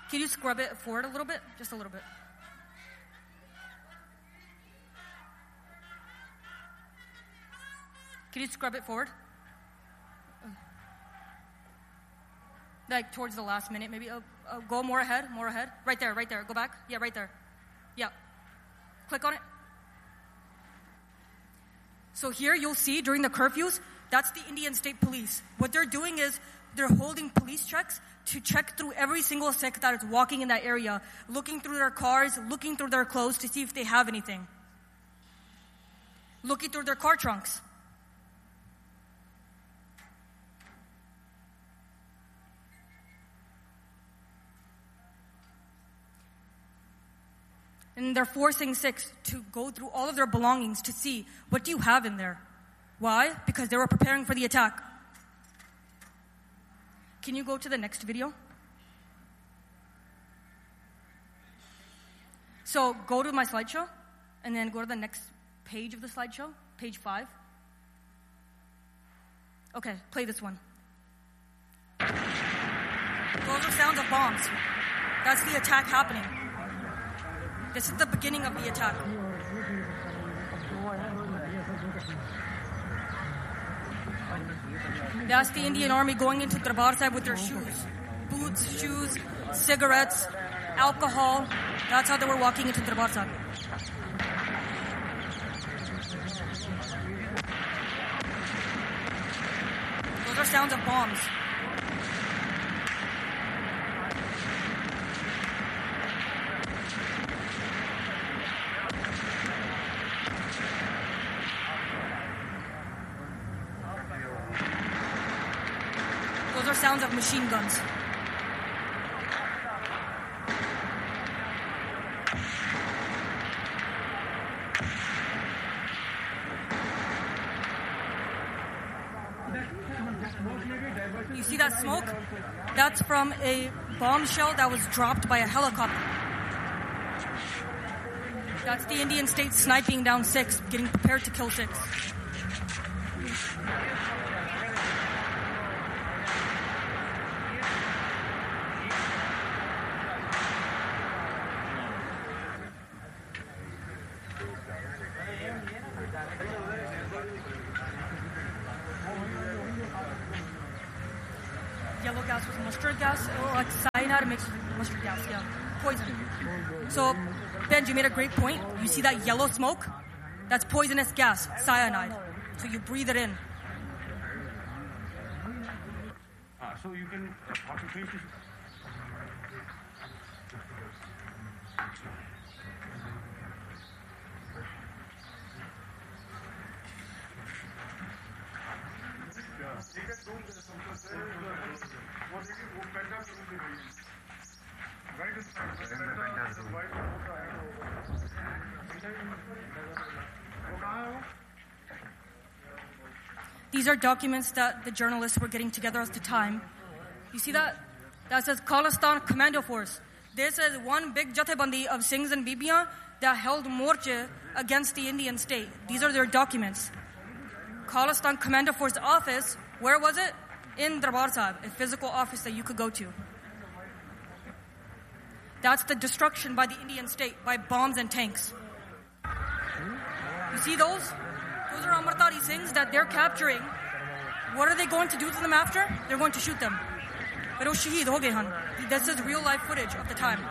Can you scrub it forward a little bit? Just a little bit. Can you scrub it forward? Like towards the last minute, maybe. Go more ahead. Right there. Go back. Yeah, right there. Yeah. Click on it. So here you'll see during the curfews, that's the Indian State Police. What they're doing is they're holding police checks to check through every single Sikh that is walking in that area, looking through their cars, looking through their clothes to see if they have anything. Looking through their car trunks. And they're forcing Sikhs to go through all of their belongings to see, what do you have in there? Why? Because they were preparing for the attack. Can you go to the next video? So go to my slideshow, and then go to the next page of the slideshow, page 5. Okay, play this one. Those are sounds of bombs. That's the attack happening. This is the beginning of the attack. That's the Indian Army going into Darbar Sahib with their shoes. Boots, shoes, cigarettes, alcohol. That's how they were walking into Darbar Sahib. Those are sounds of bombs. Those are sounds of machine guns. You see that smoke? That's from a bombshell that was dropped by a helicopter. That's the Indian State sniping down Sikhs, getting prepared to kill Sikhs. Yellow gas was mustard gas, or like cyanide mixed with mustard gas, yeah. Poison. So, Ben, you made a great point. You see that yellow smoke? That's poisonous gas, cyanide. So you breathe it in. So you can concentrate. These are documents that the journalists were getting together at the time. You see that? That says Khalistan Commando Force. This is one big jathebandi of Singhs and Bibiyan that held morche against the Indian state. These are their documents. Khalistan Commando Force office, where was it? In Darbar Sahib, a physical office that you could go to. That's the destruction by the Indian state, by bombs and tanks. You see those? Those are Amritdhari Singhs that they're capturing. What are they going to do to them after? They're going to shoot them. But oh, shaheed ho gaye han. This is real life footage of the time.